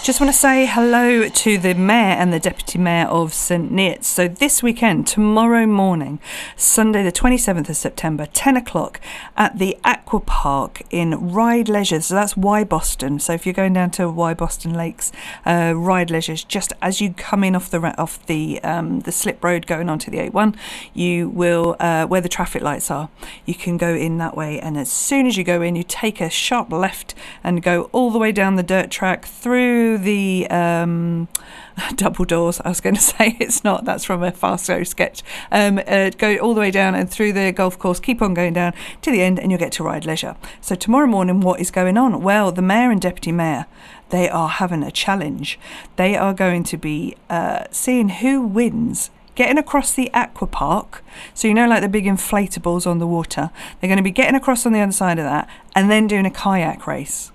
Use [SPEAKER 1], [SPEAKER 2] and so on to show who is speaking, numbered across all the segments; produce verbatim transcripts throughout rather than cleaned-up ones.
[SPEAKER 1] Just want to say hello to the Mayor and the Deputy Mayor of St Neots. So this weekend, tomorrow morning, Sunday the twenty-seventh of September, ten o'clock, at the Aqua Park in Ryde Leisure. So that's Y Boston. So if you're going down to Y Boston Lakes, uh, Ryde Leisure, just as you come in off the off the um, the slip road going onto the A one, you will, uh, where the traffic lights are, you can go in that way. And as soon as you go in, you take a sharp left and go all the way down the dirt track through the um, double doors. I was going to say it's not, that's from a Fast Go sketch. Um, uh, go all the way down and through the golf course, keep on going down to the end and you'll get to Ryde Leisure. So tomorrow morning, what is going on? Well, the Mayor and Deputy Mayor, they are having a challenge. They are going to be uh, seeing who wins getting across the Aqua Park. So you know, like the big inflatables on the water, they're going to be getting across on the other side of that and then doing a kayak race.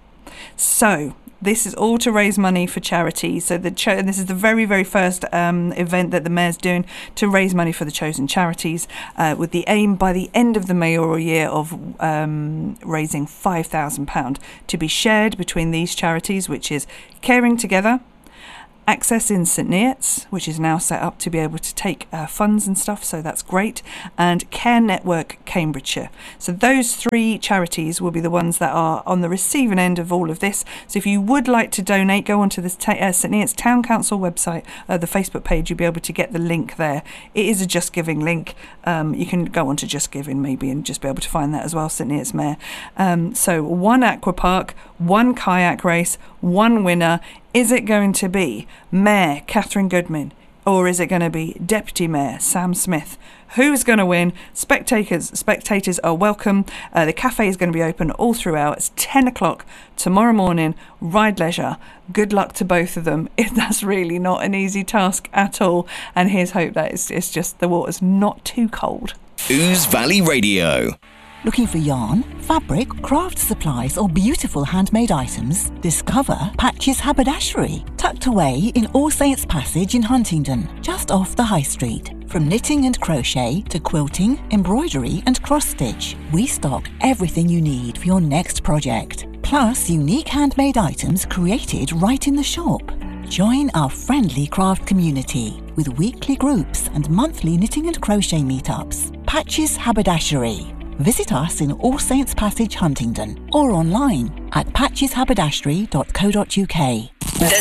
[SPEAKER 1] So this is all to raise money for charity. So the cho- and this is the very, very first um, event that the Mayor's doing to raise money for the chosen charities, uh, with the aim by the end of the mayoral year of um, raising five thousand pounds to be shared between these charities, which is Caring Together, Access in St Neots, which is now set up to be able to take uh, funds and stuff, so that's great, and Care Network Cambridgeshire. So those three charities will be the ones that are on the receiving end of all of this. So if you would like to donate, go onto the ta- uh, St Neots Town Council website, uh, the Facebook page, you'll be able to get the link there. It is a Just Giving link. Um, you can go onto Just Giving maybe and just be able to find that as well, St Neots Mayor. Um, so one aqua park, one kayak race, one winner. Is it going to be Mayor Catherine Goodman, or is it going to be Deputy Mayor Sam Smith? Who's going to win? Spectators spectators are welcome. Uh, the cafe is going to be open all throughout. It's ten o'clock tomorrow morning, Ryde Leisure. Good luck to both of them. If that's really not an easy task at all. And here's hope that it's, it's just the water's not too cold.
[SPEAKER 2] Ouse Valley Radio.
[SPEAKER 3] Looking for yarn, fabric, craft supplies or beautiful handmade items? Discover Patches Haberdashery, tucked away in All Saints Passage in Huntingdon, just off the High Street. From knitting and crochet to quilting, embroidery and cross-stitch, we stock everything you need for your next project. Plus unique handmade items created right in the shop. Join our friendly craft community with weekly groups and monthly knitting and crochet meetups. Patches Haberdashery. Visit us in All Saints Passage, Huntingdon, or online at patches haberdashery dot co dot uk.